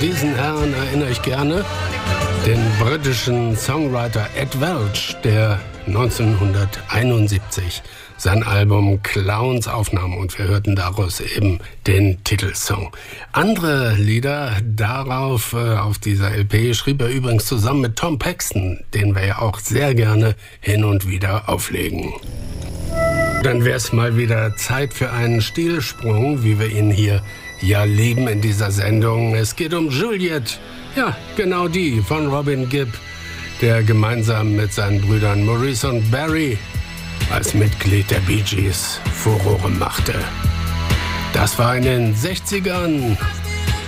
diesen Herrn erinnere ich gerne, den britischen Songwriter Ed Welch, der 1971 sein Album Clowns aufnahm und wir hörten daraus eben den Titelsong. Andere Lieder darauf, auf dieser LP, schrieb er übrigens zusammen mit Tom Paxton, den wir ja auch sehr gerne hin und wieder auflegen. Dann wäre es mal wieder Zeit für einen Stilsprung, wie wir ihn hier ja lieben in dieser Sendung. Es geht um Juliet, ja, genau die von Robin Gibb, der gemeinsam mit seinen Brüdern Maurice und Barry als Mitglied der Bee Gees Furore machte. Das war in den 60ern.